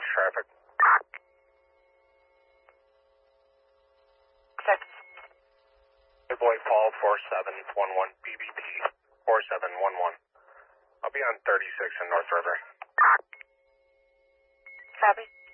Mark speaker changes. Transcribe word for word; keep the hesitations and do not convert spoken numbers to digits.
Speaker 1: traffic.
Speaker 2: Check.
Speaker 1: Hey boy, Paul, four seven one one B B T, four seven one one. I'll be on thirty-six in North River.
Speaker 2: Copy.